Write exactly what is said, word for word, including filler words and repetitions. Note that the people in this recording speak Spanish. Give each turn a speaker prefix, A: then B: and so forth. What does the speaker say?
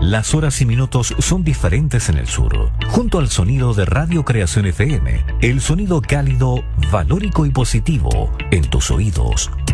A: Las horas y minutos son diferentes en el sur. Junto al sonido de Radio Creación F M, el sonido cálido, valórico y positivo en tus oídos